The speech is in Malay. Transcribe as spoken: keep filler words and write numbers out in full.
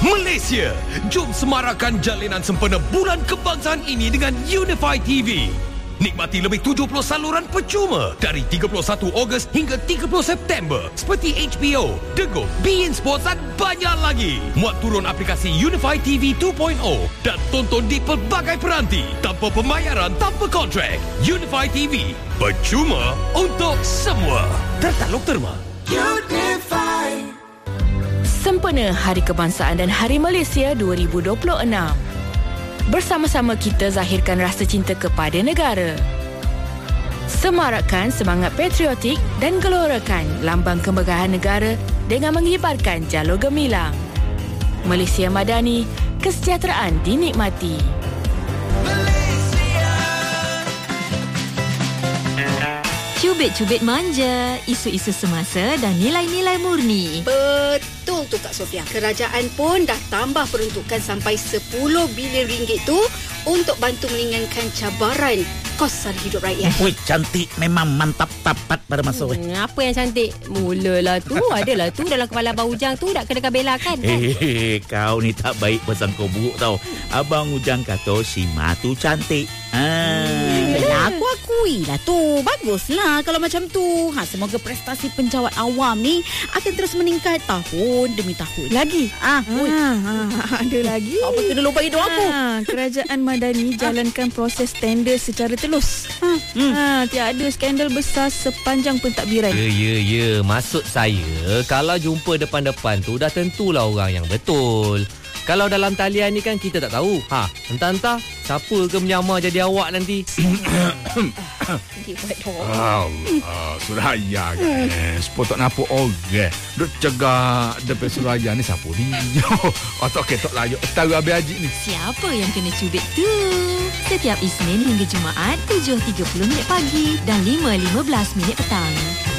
Malaysia, jom semarakkan jalinan sempena Bulan Kebangsaan ini dengan Unify T V. Nikmati lebih tujuh puluh saluran percuma dari tiga puluh satu Ogos hingga tiga puluh September seperti H B O, The Go, beIN Sports dan banyak lagi. Muat turun aplikasi Unify T V dua titik kosong dan tonton di pelbagai peranti tanpa pembayaran, tanpa kontrak. Unify T V, percuma untuk semua. Tertaluk terma. Unify. Sempena Hari Kebangsaan dan Hari Malaysia dua ribu dua puluh enam. Bersama-sama kita zahirkan rasa cinta kepada negara. Semarakkan semangat patriotik dan gelorakan lambang kemegahan negara dengan mengibarkan jalur gemilang. Malaysia Madani, kesejahteraan dinikmati. Cubit-cubit manja, isu-isu semasa dan nilai-nilai murni. Betul tu Kak Sofia. Kerajaan pun dah tambah peruntukan sampai sepuluh bilion ringgit tu untuk bantu meringankan cabaran kos sara hidup rakyat. Wih, cantik memang mantap tapat pada masa. Hmm, apa yang cantik? Mulalah tu, adalah tu dalam kepala Abang Ujang tu nak kena bela kan? kan? Eh, kau ni tak baik bersangka buruk tau. Abang Ujang kata si Ma tu cantik. Ah. Yelah, aku akui lah tu. Baguslah kalau macam tu. Ha, semoga prestasi penjawat awam ni akan terus meningkat tahun demi tahun. Lagi? Ah, ah, ah ada lagi. Apa kena lupa hidup aku? Ah, Kerajaan Madani jalankan proses tender secara telus. Ha, hmm. ha, tiada skandal besar sepanjang pentadbiran. Ya, ya, ya. Maksud saya, kalau jumpa depan-depan tu dah tentulah orang yang betul. Kalau dalam talian ni kan kita tak tahu. Ha, entah-entah siapa ke menyamar jadi awak nanti. Allah, Suraya kan. Sepuluh tak nampak orang. Duk cegah depan Suraya ni siapa ni? Otak ketok layak. Tahu habis haji ni. Siapa yang kena cubit tu? Setiap Isnin hingga Jumaat tujuh tiga puluh minit pagi dan lima lima belas minit petang.